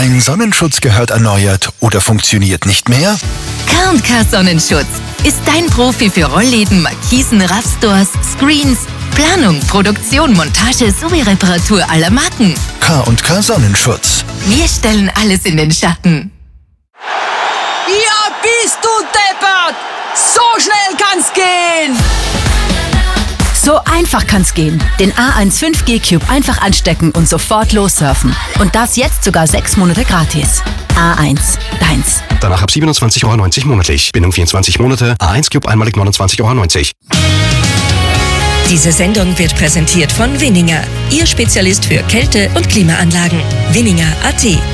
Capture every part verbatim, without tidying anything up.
Dein Sonnenschutz gehört erneuert oder funktioniert nicht mehr? K und K Sonnenschutz ist dein Profi für Rollläden, Markisen, Raffstores, Screens, Planung, Produktion, Montage sowie Reparatur aller Marken. K und K Sonnenschutz. Wir stellen alles in den Schatten. Ja, bist du deppert! So schnell kann's gehen! So einfach kann's gehen. Den A eins fünf G Cube einfach anstecken und sofort lossurfen. Und das jetzt sogar sechs Monate gratis. A eins, deins. Danach ab siebenundzwanzig Euro neunzig monatlich. Bindung vierundzwanzig Monate. A eins Cube einmalig neunundzwanzig Euro neunzig. Diese Sendung wird präsentiert von Winninger, Ihr Spezialist für Kälte- und Klimaanlagen. Winninger Punkt A T.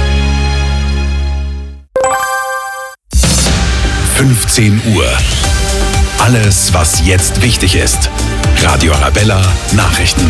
fünfzehn Uhr. Alles, was jetzt wichtig ist. Radio Arabella Nachrichten.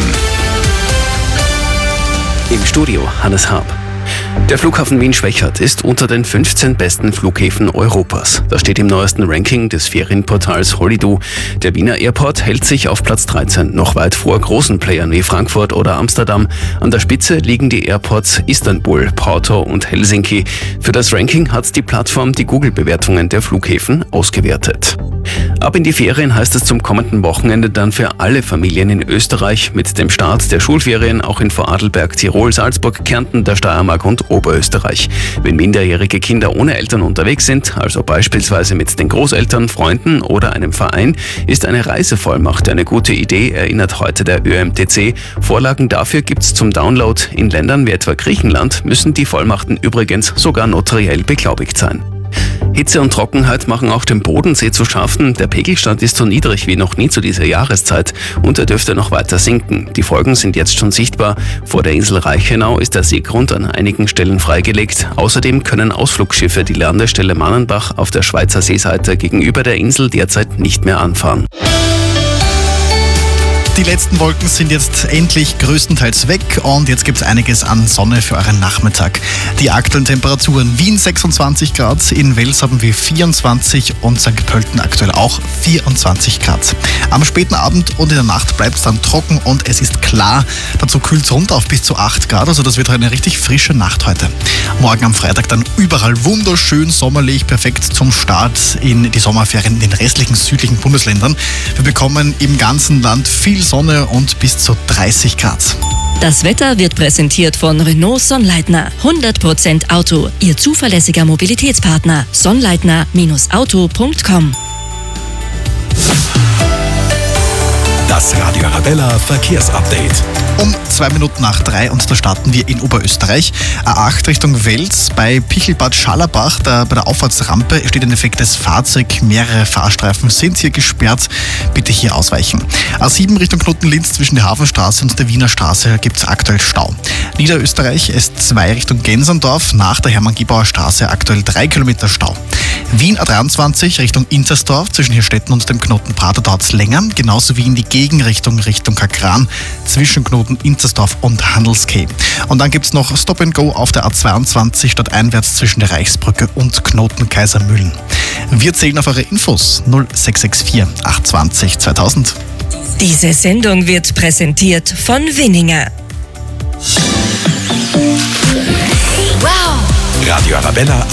Im Studio Hannes Haab. Der Flughafen Wien-Schwechat ist unter den fünfzehn besten Flughäfen Europas. Das steht im neuesten Ranking des Ferienportals Holidoo. Der Wiener Airport hält sich auf Platz dreizehn, noch weit vor großen Playern wie Frankfurt oder Amsterdam. An der Spitze liegen die Airports Istanbul, Porto und Helsinki. Für das Ranking hat die Plattform die Google-Bewertungen der Flughäfen ausgewertet. Ab in die Ferien heißt es zum kommenden Wochenende dann für alle Familien in Österreich mit dem Start der Schulferien auch in Vorarlberg, Tirol, Salzburg, Kärnten, der Steiermark und Oberösterreich. Wenn minderjährige Kinder ohne Eltern unterwegs sind, also beispielsweise mit den Großeltern, Freunden oder einem Verein, ist eine Reisevollmacht eine gute Idee, erinnert heute der Ö M T C. Vorlagen dafür gibt's zum Download. In Ländern wie etwa Griechenland müssen die Vollmachten übrigens sogar notariell beglaubigt sein. Hitze und Trockenheit machen auch dem Bodensee zu schaffen. Der Pegelstand ist so niedrig wie noch nie zu dieser Jahreszeit und er dürfte noch weiter sinken. Die Folgen sind jetzt schon sichtbar. Vor der Insel Reichenau ist der Seegrund an einigen Stellen freigelegt. Außerdem können Ausflugsschiffe die Landestelle Mannenbach auf der Schweizer Seeseite gegenüber der Insel derzeit nicht mehr anfahren. Die letzten Wolken sind jetzt endlich größtenteils weg und jetzt gibt es einiges an Sonne für euren Nachmittag. Die aktuellen Temperaturen: Wien sechsundzwanzig Grad, in Wels haben wir vierundzwanzig und Sankt Pölten aktuell auch vierundzwanzig Grad. Am späten Abend und in der Nacht bleibt es dann trocken und es ist klar. Dazu kühlt es runter auf bis zu acht Grad, also das wird eine richtig frische Nacht heute. Morgen am Freitag dann überall wunderschön sommerlich, perfekt zum Start in die Sommerferien in den restlichen südlichen Bundesländern. Wir bekommen im ganzen Land viel Sonne und bis zu dreißig Grad. Das Wetter wird präsentiert von Renault Sonnleitner. hundert Prozent Auto, Ihr zuverlässiger Mobilitätspartner. Sonnleitner Auto punkt com. Das Radio Arabella Verkehrsupdate. Um zwei Minuten nach drei und da starten wir in Oberösterreich. A acht Richtung Wels bei Pichelbad Schallerbach. Da bei der Auffahrtsrampe steht ein defektes Fahrzeug. Mehrere Fahrstreifen sind hier gesperrt. Bitte hier ausweichen. A sieben Richtung Knotenlinz zwischen der Hafenstraße und der Wiener Straße gibt es aktuell Stau. Niederösterreich S zwei Richtung Gensendorf nach der Hermann-Giebauer Straße aktuell drei Kilometer Stau. Wien A dreiundzwanzig Richtung Intersdorf zwischen Hirstetten und dem Knoten Prater dauert es länger. Genauso wie in die Gegenrichtung Richtung Kakran zwischen Knoten Intersdorf und Handelskay. Und dann gibt es noch Stop and Go auf der A zweiundzwanzig stadteinwärts zwischen der Reichsbrücke und Knoten Kaisermühlen. Wir zählen auf eure Infos null sechs sechs vier acht zwei null zweitausend. Diese Sendung wird präsentiert von Winninger. Wow! Radio Arabella